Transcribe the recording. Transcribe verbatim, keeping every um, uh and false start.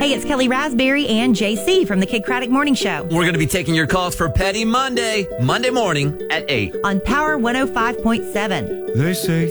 Hey, it's Kelly Raspberry and J C from the Kid Craddock Morning Show. We're going to be taking your calls for Petty Monday, Monday morning at eight. On Power one oh five point seven. They say